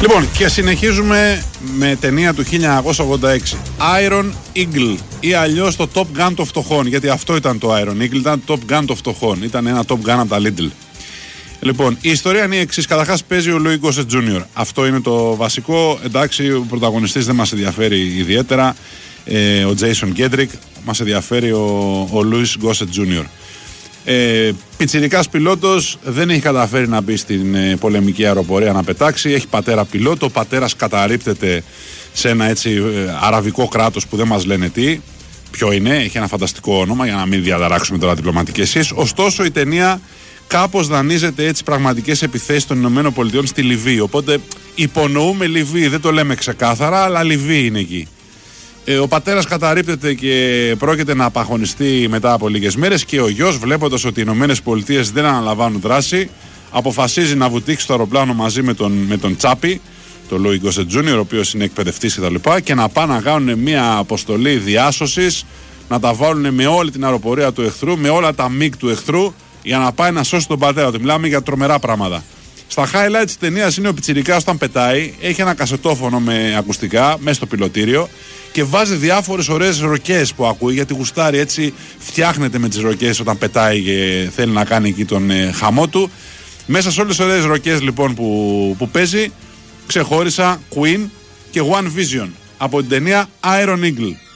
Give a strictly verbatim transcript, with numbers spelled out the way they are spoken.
Λοιπόν, και συνεχίζουμε με ταινία του χίλια εννιακόσια ογδόντα έξι. Iron Eagle ή αλλιώς το Top Gun των φτωχών. Γιατί αυτό ήταν το Iron Eagle, ήταν το Top Gun των φτωχών. Ήταν ένα Top Gun από τα Lidl. Λοιπόν, η ιστορία είναι η εξής. Καταρχάς παίζει ο Louis Gossett Junior Αυτό είναι το βασικό. Εντάξει, ο πρωταγωνιστής δεν μας ενδιαφέρει ιδιαίτερα. Ε, ο Jason Gedrick. Μας ενδιαφέρει ο, ο Louis Gossett Junior Ε, πιτσιρικάς πιλότος, δεν έχει καταφέρει να μπει στην ε, πολεμική αεροπορία να πετάξει. Έχει πατέρα πιλότο. Ο πατέρας καταρρίπτεται σε ένα έτσι ε, αραβικό κράτος που δεν μας λένε τι. Ποιο είναι, έχει ένα φανταστικό όνομα για να μην διαδαράξουμε τώρα διπλωματικές σχέσεις. Ωστόσο η ταινία κάπως δανείζεται έτσι πραγματικές επιθέσεις των Ηνωμένων Πολιτειών στη Λιβύη. Οπότε υπονοούμε Λιβύη, δεν το λέμε ξεκάθαρα, αλλά Λιβύη είναι εκεί. Ε, ο πατέρας καταρρίπτεται και πρόκειται να απαγχωνιστεί μετά από λίγες μέρες και ο γιος, βλέποντας ότι οι Ηνωμένες Πολιτείες δεν αναλαμβάνουν δράση, αποφασίζει να βουτήξει το αεροπλάνο μαζί με τον, με τον Τσάπη, τον Louis Gossett Junior, ο οποίος είναι εκπαιδευτής κτλ. Και, και να πάνε να κάνουν μια αποστολή διάσωσης, να τα βάλουν με όλη την αεροπορία του εχθρού, με όλα τα μιγκ του εχθρού, για να πάει να σώσει τον πατέρα του. Μιλάμε για τρομερά πράγματα. Στα highlights της ταινίας είναι ο πιτσιρικάς όταν πετάει, έχει ένα κασετόφωνο με ακουστικά μέσα στο πιλωτήριο και βάζει διάφορες ωραίες ροκές που ακούει, γιατί γουστάρει, έτσι φτιάχνεται με τις ροκές όταν πετάει και θέλει να κάνει εκεί τον ε, χαμό του. Μέσα σε όλες τις ωραίες ροκές λοιπόν που, που παίζει, ξεχώρισα Queen και One Vision από την ταινία Iron Eagle.